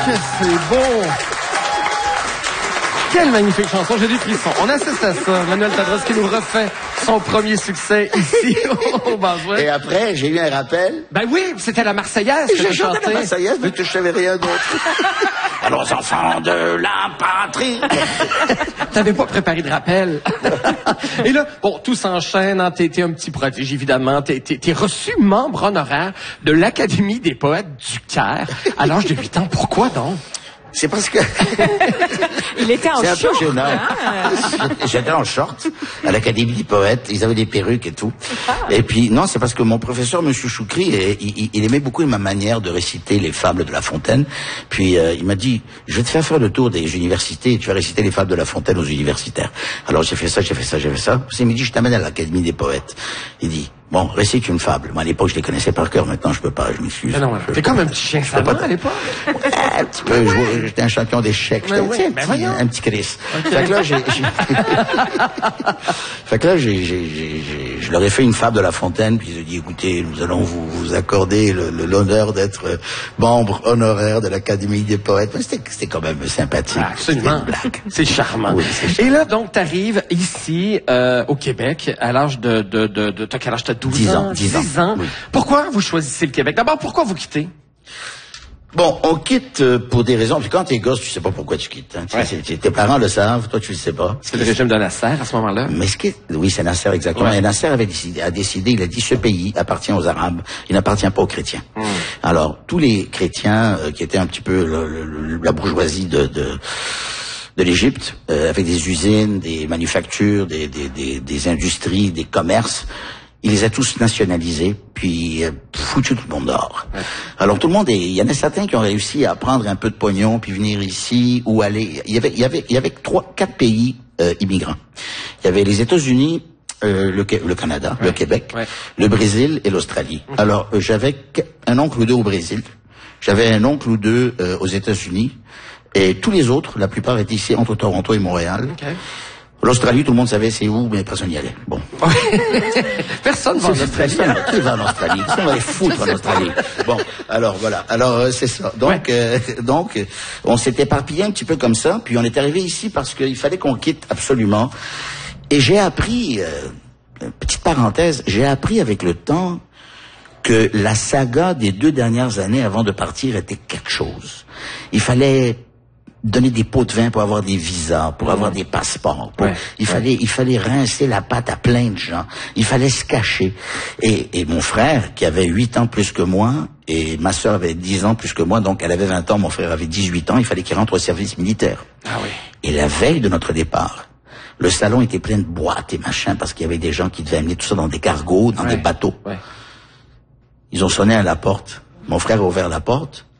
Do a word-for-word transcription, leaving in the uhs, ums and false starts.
Que c'est beau! Quelle magnifique chanson, j'ai des frissons. On assiste à ça. Manuel Tadros qui nous refait son premier succès ici au Baswell. Et après, j'ai eu un rappel. Ben oui, c'était la Marseillaise que j'ai tu chanté chantais. la Marseillaise, mais que je savais rien d'autre. Alors, enfants de la patrie. T'avais pas préparé de rappel. Et là, bon, tout s'enchaîne, hein, t'es, t'es un petit prodige, évidemment. T'es, t'es, t'es reçu membre honoraire de l'Académie des poètes du Caire à l'âge de huit ans. Pourquoi donc? C'est parce que... Il était en short. C'est un peu gênant. Hein? J'étais en short à l'Académie des poètes. Ils avaient des perruques et tout. Ah. Et puis, non, c'est parce que mon professeur, Monsieur Choukri, il, il aimait beaucoup ma manière de réciter les fables de La Fontaine. Puis, euh, il m'a dit, je vais te faire faire le tour des universités et tu vas réciter les fables de La Fontaine aux universitaires. Alors, j'ai fait ça, j'ai fait ça, j'ai fait ça. Il m'a dit, je t'amène à l'Académie des poètes. Il dit, bon, récite une fable. Moi, à l'époque, je les connaissais par cœur. Maintenant, je peux pas, je m'excuse. Non, t'es comme un petit chien savant à l'époque. Un petit peu, j'étais un champion d'échecs. J'étais oui, un, ben petit, un petit Chris. Okay. Fait que là, j'ai, j'ai... fait que là, j'ai, j'ai, j'ai, je leur ai fait une fable de La Fontaine, puis ils ont dit, écoutez, nous allons vous, vous accorder le, le, l'honneur d'être membre honoraire de l'Académie des poètes. Mais c'était, c'était quand même sympathique. Ah, absolument. C'était une blague. C'est charmant. Oui, c'est charmant. Et là, donc, t'arrives ici, euh, au Québec, à l'âge de, de, de, de, t'as quel âge? T'as douze ans? dix ans. dix ans. Oui. Pourquoi vous choisissez le Québec? D'abord, pourquoi vous quittez? Bon, on quitte euh, pour des raisons. Puis quand t'es gosse, tu sais pas pourquoi tu quittes. Hein. Ouais. Tu, tes parents le savent, toi tu le sais pas. C'est le régime de Nasser à ce moment-là. Mais ce qui est... oui, c'est Nasser exactement. Ouais. Et Nasser avait décidé, a décidé, il a dit ce pays appartient aux Arabes, il n'appartient pas aux chrétiens. Mmh. Alors tous les chrétiens euh, qui étaient un petit peu le, le, la bourgeoisie de, de de l'Égypte, euh, avec des usines, des manufactures, des, des, des, des industries, des commerces. Il les a tous nationalisés, puis euh, foutu tout le monde dehors. Ouais. Alors tout le monde est, il y en a certains qui ont réussi à prendre un peu de pognon puis venir ici ou aller. Il y avait, il y avait, il y avait trois, quatre pays euh, immigrants. Il y avait les États-Unis, euh, le, le Canada, ouais. le Québec, ouais. le Brésil et l'Australie. Mmh. Alors euh, j'avais un oncle ou deux au Brésil, j'avais un oncle ou deux euh, aux États-Unis, et tous les autres, la plupart étaient ici entre Toronto et Montréal. Okay. L'Australie, tout le monde savait c'est où, mais personne n'y allait. Bon. Personne va en Australie. Qui va en Australie? On va les foutre en Australie. Bon, alors voilà. Alors euh, c'est ça. Donc, ouais. euh, donc, on s'est éparpillé un petit peu comme ça, puis on est arrivé ici parce qu'il fallait qu'on quitte absolument. Et j'ai appris, euh, petite parenthèse, j'ai appris avec le temps que la saga des deux dernières années avant de partir était quelque chose. Il fallait donner des pots de vin pour avoir des visas, pour mmh. avoir des passeports. Pour... Ouais, il ouais. fallait, il fallait rincer la patte à plein de gens. Il fallait se cacher. Et, et mon frère, qui avait huit ans plus que moi, et ma sœur avait dix ans plus que moi, donc elle avait vingt ans, mon frère avait dix-huit ans, il fallait qu'il rentre au service militaire. Ah oui. Et la veille de notre départ, le salon était plein de boîtes et machins, parce qu'il y avait des gens qui devaient amener tout ça dans des cargos, dans ouais. des bateaux. Ouais. Ils ont sonné à la porte. Mon frère a ouvert la porte.